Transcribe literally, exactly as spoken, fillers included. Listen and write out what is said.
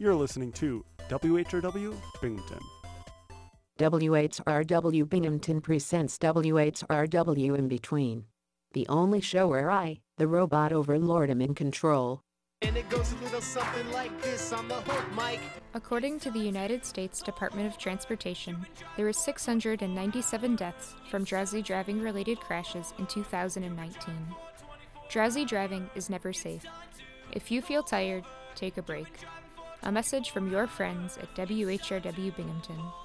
You're listening to W H R W Binghamton. W H R W Binghamton presents W H R W In Between, the only show where I, the robot overlord, am in control. And it goes a little something like this on the hook, Mike. According to the United States Department of Transportation, there were six hundred ninety-seven deaths from drowsy driving-related crashes in two thousand nineteen. Drowsy driving is never safe. If you feel tired, take a break. A message from your friends at W H R W Binghamton.